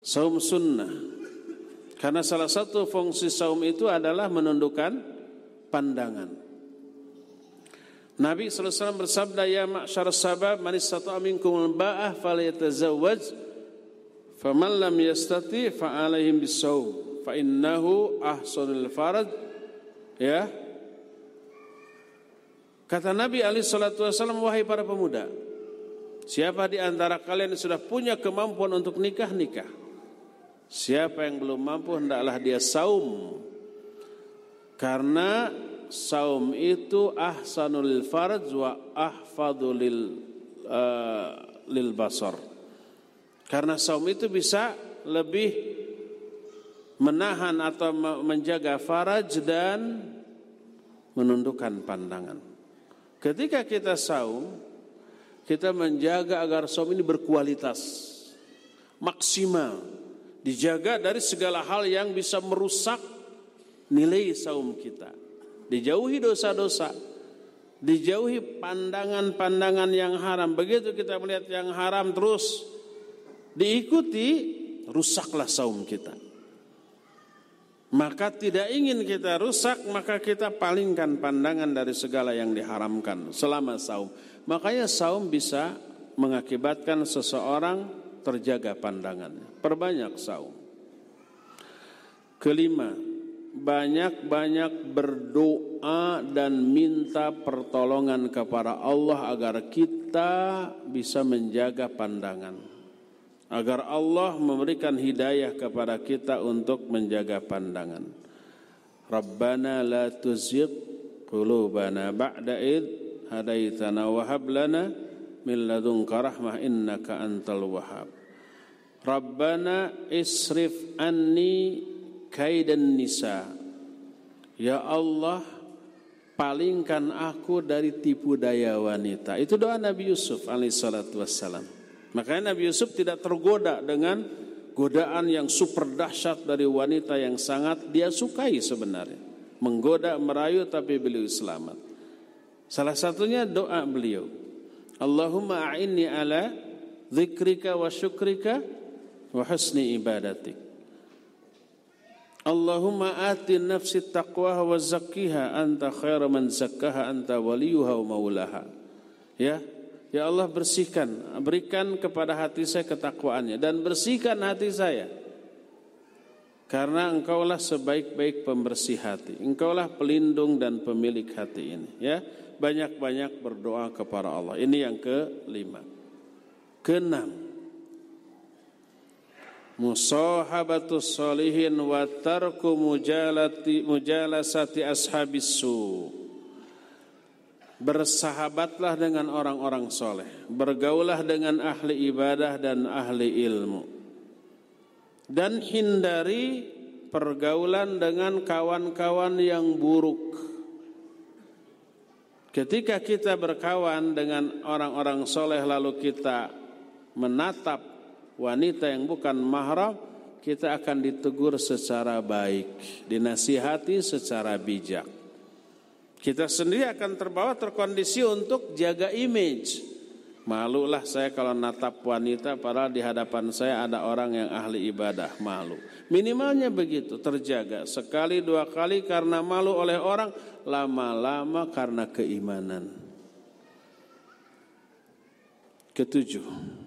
Saum sunnah. Karena salah satu fungsi saum itu adalah menundukkan pandangan. Nabi SAW bersabda, ya ma'syar sabab man istata'a minkumul ba'ah falyatazawwaj faman lam yastati fa'alaihim bisawm fa innahu ahsanul faraj. Ya. Kata Nabi SAW, wahai para pemuda, siapa di antara kalian yang sudah punya kemampuan untuk nikah. Siapa yang belum mampu hendaklah dia saum. Karena saum itu ahsanul farj wa ahfadhu lil basar. Karena saum itu bisa lebih menahan atau menjaga faraj dan menundukkan pandangan. Ketika kita saum, kita menjaga agar saum ini berkualitas, maksimal. Dijaga dari segala hal yang bisa merusak nilai saum kita. Dijauhi dosa-dosa, dijauhi pandangan-pandangan yang haram. Begitu kita melihat yang haram terus diikuti, rusaklah saum kita. Maka tidak ingin kita rusak, maka kita palingkan pandangan dari segala yang diharamkan selama saum. Makanya saum bisa mengakibatkan seseorang terjaga pandangannya. Perbanyak saum. Kelima, banyak-banyak berdoa dan minta pertolongan kepada Allah agar kita bisa menjaga pandangan. Agar Allah memberikan hidayah kepada kita untuk menjaga pandangan. Rabbana la tuzigh qulubana ba'da id hadaitana wa hab lana min ladunka rahmah innaka antal wahhab. Rabbana isrif anni kaidan nisa. Ya Allah, palingkan aku dari tipu daya wanita. Itu doa Nabi Yusuf alaihissalatu wassalam. Makanya Nabi Yusuf tidak tergoda dengan godaan yang super dahsyat dari wanita yang sangat dia sukai sebenarnya. Menggoda, merayu, tapi beliau selamat. Salah satunya doa beliau, Allahumma a'inni ala dzikrika wa syukrika wa husni ibadatik. Allahumma ati nafsi taqwaha wa zakkiha anta khairu man zakkaha anta waliyuha wa maulaha. Ya Allah, berikan kepada hati saya ketakwaannya dan bersihkan hati saya. Karena engkaulah sebaik-baik pembersih hati. Engkaulah pelindung dan pemilik hati ini. Ya, banyak-banyak berdoa kepada Allah. Ini yang kelima. Keenam, musahabatus sholihin wa tarku mujalasati ashabis su. Bersahabatlah dengan orang-orang soleh, bergaulah dengan ahli ibadah dan ahli ilmu, dan hindari pergaulan dengan kawan-kawan yang buruk. Ketika kita berkawan dengan orang-orang soleh lalu kita menatap wanita yang bukan mahram, kita akan ditegur secara baik, dinasihati secara bijak. Kita sendiri akan terkondisi untuk jaga image. Malulah saya kalau natap wanita padahal di hadapan saya ada orang yang ahli ibadah, malu. Minimalnya begitu, terjaga. Sekali dua kali karena malu oleh orang, lama-lama karena keimanan. Ketujuh,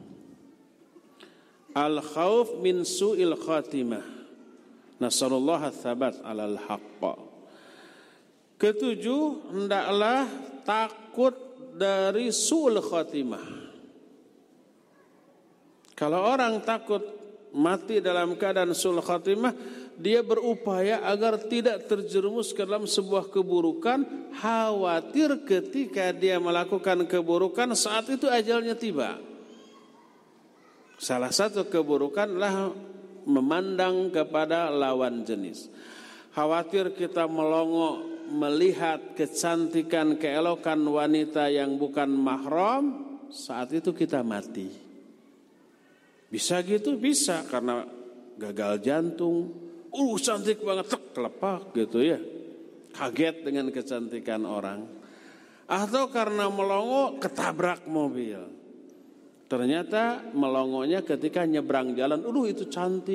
al-khauf min su'il khatimah. Nasallallahu tsabat 'alal haqq. Ketujuh, hendaklah takut dari su'ul khatimah. Kalau orang takut mati dalam keadaan su'ul khatimah, dia berupaya agar tidak terjerumus ke dalam sebuah keburukan, khawatir ketika dia melakukan keburukan saat itu ajalnya tiba. Salah satu keburukanlah memandang kepada lawan jenis. Khawatir kita melongo melihat kecantikan, keelokan wanita yang bukan mahram, saat itu kita mati. Bisa gitu? Bisa, karena gagal jantung. Cantik banget, kelepak gitu ya. Kaget dengan kecantikan orang. Atau karena melongo ketabrak mobil. Ternyata melongonya ketika nyebrang jalan, itu cantik.